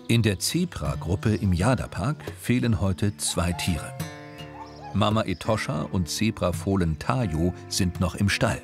In der Zebra-Gruppe im Jada-Park fehlen heute 2 Tiere. Mama Etosha und Zebrafohlen Tayo sind noch im Stall.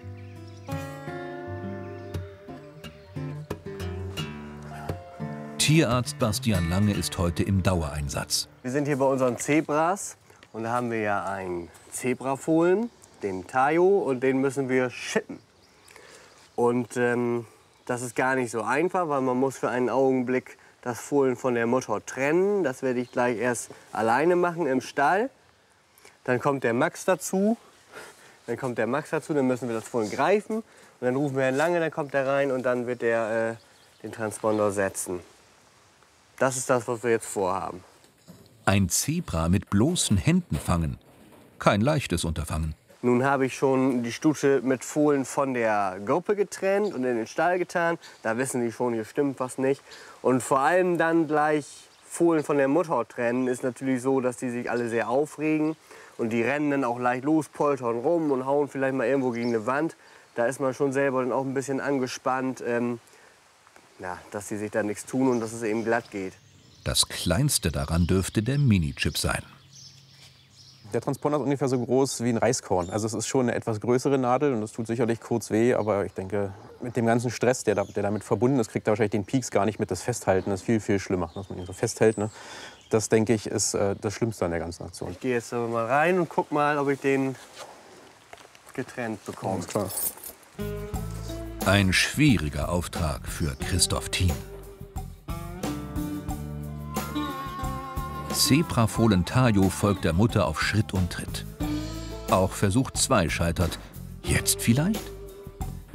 Tierarzt Bastian Lange ist heute im Dauereinsatz. Wir sind hier bei unseren Zebras und da haben wir ja einen Zebrafohlen, den Tayo, und den müssen wir schippen. Und das ist gar nicht so einfach, weil man muss für einen Augenblick das Fohlen von der Mutter trennen. Das werde ich gleich erst alleine machen im Stall. Dann kommt der Max dazu. Dann müssen wir das Fohlen greifen. Und dann rufen wir Herrn Lange, dann kommt er rein und dann wird er den Transponder setzen. Das ist das, was wir jetzt vorhaben. Ein Zebra mit bloßen Händen fangen. Kein leichtes Unterfangen. Nun habe ich schon die Stute mit Fohlen von der Gruppe getrennt und in den Stall getan. Da wissen die schon, hier stimmt was nicht. Und vor allem dann gleich Fohlen von der Mutter trennen, ist natürlich so, dass die sich alle sehr aufregen. Und die rennen dann auch leicht los, poltern rum und hauen vielleicht mal irgendwo gegen eine Wand. Da ist man schon selber dann auch ein bisschen angespannt, dass sie sich da nichts tun und dass es eben glatt geht. Das Kleinste daran dürfte der Mini-Chip sein. Der Transponder ist ungefähr so groß wie ein Reiskorn. Also es ist schon eine etwas größere Nadel und das tut sicherlich kurz weh. Aber ich denke, mit dem ganzen Stress, der damit verbunden ist, kriegt er wahrscheinlich den Pieks gar nicht mit. Das Festhalten ist viel, viel schlimmer, dass man ihn so festhält. Ne? Das, denke ich, ist das Schlimmste an der ganzen Aktion. Ich gehe jetzt aber mal rein und guck mal, ob ich den getrennt bekomme. Alles klar. Ein schwieriger Auftrag für Christoph Thien. Zebrafohlen Tayo folgt der Mutter auf Schritt und Tritt. Auch Versuch 2 scheitert. Jetzt vielleicht?